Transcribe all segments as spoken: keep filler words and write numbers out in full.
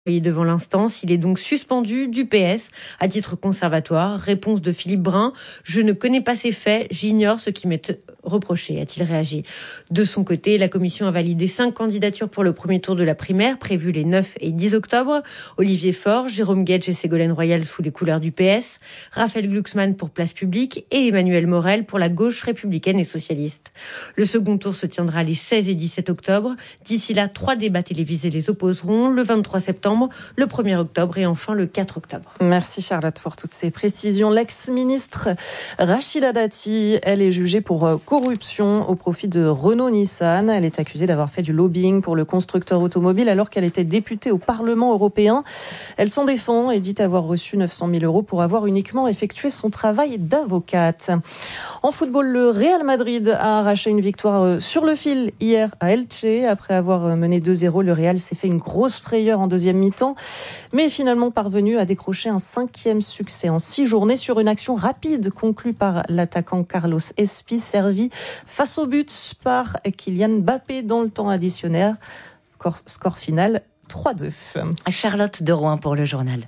Devant l'instance, il est donc suspendu du P S à titre conservatoire. Réponse de Philippe Brun: je ne connais pas ces faits, j'ignore ce qui m'est reproché, a-t-il réagi. De son côté, la commission a validé cinq candidatures pour le premier tour de la primaire, prévu les neuf et dix octobre. Olivier Faure, Jérôme Guedj et Ségolène Royal sous les couleurs du P S, Raphaël Glucksmann pour Place Publique et Emmanuel Morel pour la gauche républicaine et socialiste. Le second tour se tiendra les seize et dix-sept octobre. D'ici là, trois débats télévisés les opposeront, le vingt-trois septembre, le premier octobre et enfin le quatre octobre. Merci Charlotte pour toutes ces précisions. L'ex-ministre Rachida Dati, elle est jugée pour corruption au profit de Renault-Nissan. Elle est accusée d'avoir fait du lobbying pour le constructeur automobile alors qu'elle était députée au Parlement européen. Elle s'en défend et dit avoir reçu neuf cent mille euros pour avoir uniquement effectué son travail d'avocate. En football, le Real Madrid a arraché une victoire sur le fil hier à Elche. Après avoir mené deux zéro, le Real s'est fait une grosse frayeur en deuxième mi-temps, mais est finalement parvenu à décrocher un cinquième succès en six journées sur une action rapide conclue par l'attaquant Carlos Espi, servi face au but par Kylian Mbappé dans le temps additionnel. Score, score final trois deux. Charlotte de Rouen pour le journal.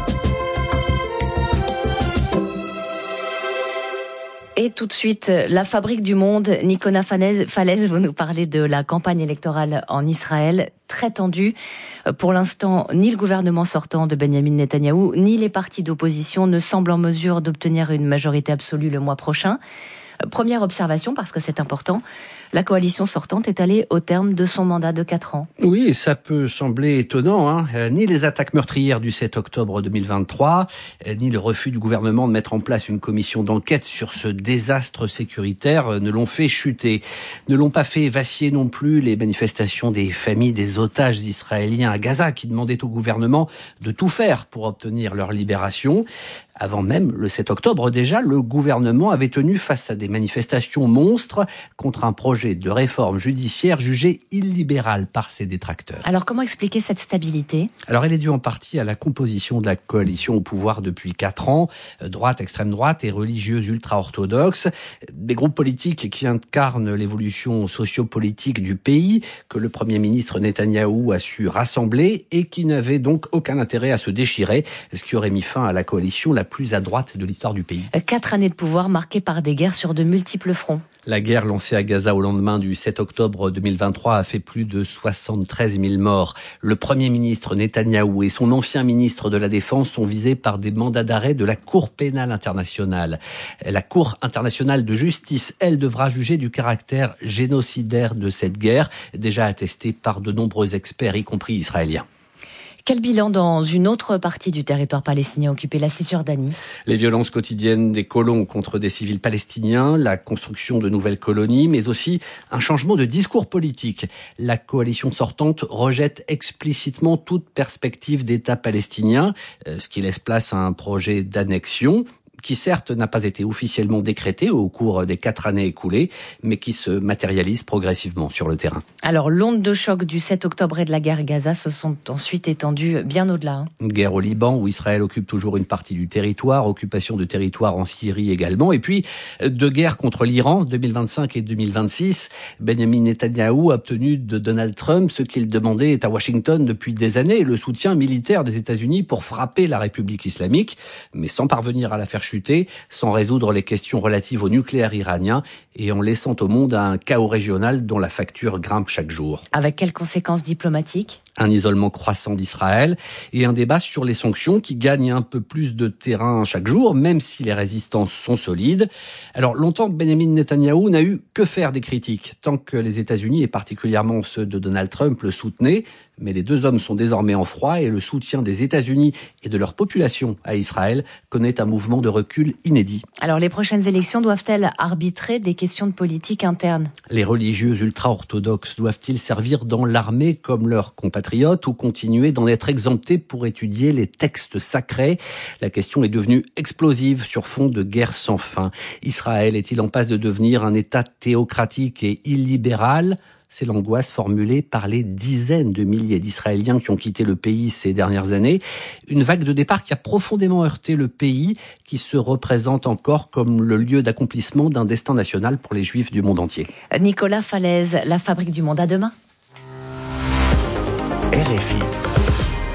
Et tout de suite, la fabrique du monde, Nicolas Falaise, vous nous parlez de la campagne électorale en Israël, très tendue. Pour l'instant, ni le gouvernement sortant de Benjamin Netanyahou, ni les partis d'opposition ne semblent en mesure d'obtenir une majorité absolue le mois prochain. Première observation, parce que c'est important, la coalition sortante est allée au terme de son mandat de quatre ans. Oui, ça peut sembler étonnant, hein. Euh, ni les attaques meurtrières du sept octobre deux mille vingt-trois, euh, ni le refus du gouvernement de mettre en place une commission d'enquête sur ce désastre sécuritaire euh, ne l'ont fait chuter. Ne l'ont pas fait vaciller non plus les manifestations des familles des otages israéliens à Gaza qui demandaient au gouvernement de tout faire pour obtenir leur libération. Avant même le sept octobre, déjà, le gouvernement avait tenu face à des manifestations monstres contre un projet de réforme judiciaire jugé illibéral par ses détracteurs. Alors comment expliquer cette stabilité ? Alors elle est due en partie à la composition de la coalition au pouvoir depuis quatre ans, droite, extrême droite et religieuse ultra-orthodoxe, des groupes politiques qui incarnent l'évolution sociopolitique du pays, que le Premier ministre Netanyahou a su rassembler et qui n'avaient donc aucun intérêt à se déchirer, ce qui aurait mis fin à la coalition la plus à droite de l'histoire du pays. Quatre années de pouvoir marquées par des guerres sur de multiples fronts. La guerre lancée à Gaza au lendemain du sept octobre deux mille vingt-trois a fait plus de soixante-treize mille morts. Le Premier ministre Netanyahou et son ancien ministre de la Défense sont visés par des mandats d'arrêt de la Cour pénale internationale. La Cour internationale de justice, elle, devra juger du caractère génocidaire de cette guerre, déjà attesté par de nombreux experts, y compris israéliens. Quel bilan dans une autre partie du territoire palestinien occupé, la Cisjordanie ? Les violences quotidiennes des colons contre des civils palestiniens, la construction de nouvelles colonies, mais aussi un changement de discours politique. La coalition sortante rejette explicitement toute perspective d'État palestinien, ce qui laisse place à un projet d'annexion qui certes n'a pas été officiellement décrété au cours des quatre années écoulées, mais qui se matérialise progressivement sur le terrain. Alors, l'onde de choc du sept octobre et de la guerre Gaza se sont ensuite étendues bien au-delà. Hein. Une guerre au Liban, où Israël occupe toujours une partie du territoire, occupation de territoire en Syrie également, et puis deux guerres contre l'Iran, deux mille vingt-cinq et deux mille vingt-six. Benjamin Netanyahou a obtenu de Donald Trump ce qu'il demandait à Washington depuis des années, le soutien militaire des États-Unis pour frapper la République islamique, mais sans parvenir à la faire chuter, sans résoudre les questions relatives au nucléaire iranien et en laissant au monde un chaos régional dont la facture grimpe chaque jour. Avec quelles conséquences diplomatiques ? Un isolement croissant d'Israël et un débat sur les sanctions qui gagnent un peu plus de terrain chaque jour, même si les résistances sont solides. Alors longtemps, Benjamin Netanyahou n'a eu que faire des critiques, tant que les États-Unis, et particulièrement ceux de Donald Trump, le soutenaient. Mais les deux hommes sont désormais en froid et le soutien des États-Unis et de leur population à Israël connaît un mouvement de recul inédit. Alors les prochaines élections doivent-elles arbitrer des questions de politique interne ? Les religieux ultra-orthodoxes doivent-ils servir dans l'armée comme leurs compatriotes ou continuer d'en être exemptés pour étudier les textes sacrés ? La question est devenue explosive sur fond de guerre sans fin. Israël est-il en passe de devenir un État théocratique et illibéral ? C'est l'angoisse formulée par les dizaines de milliers d'Israéliens qui ont quitté le pays ces dernières années. Une vague de départ qui a profondément heurté le pays, qui se représente encore comme le lieu d'accomplissement d'un destin national pour les Juifs du monde entier. Nicolas Falaise, la fabrique du monde, à demain. R F I.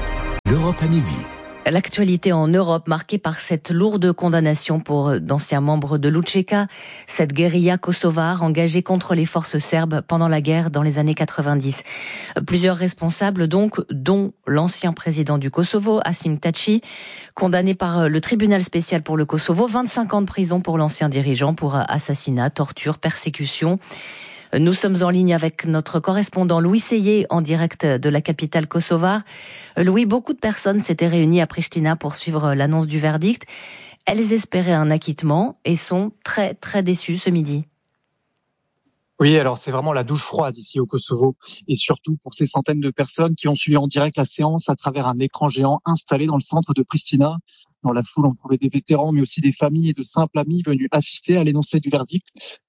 l'Europe à midi. L'actualité en Europe marquée par cette lourde condamnation pour d'anciens membres de l'U C Q A, cette guérilla kosovare engagée contre les forces serbes pendant la guerre dans les années quatre-vingt-dix. Plusieurs responsables donc, dont l'ancien président du Kosovo, Hasim Tači, condamné par le tribunal spécial pour le Kosovo, vingt-cinq ans de prison pour l'ancien dirigeant pour assassinat, torture, persécution. Nous sommes en ligne avec notre correspondant Louis Seyé en direct de la capitale kosovare. Louis, beaucoup de personnes s'étaient réunies à Pristina pour suivre l'annonce du verdict. Elles espéraient un acquittement et sont très très déçues ce midi. Oui, alors c'est vraiment la douche froide ici au Kosovo et surtout pour ces centaines de personnes qui ont suivi en direct la séance à travers un écran géant installé dans le centre de Pristina. Dans la foule, on trouvait des vétérans mais aussi des familles et de simples amis venus assister à l'énoncé du verdict.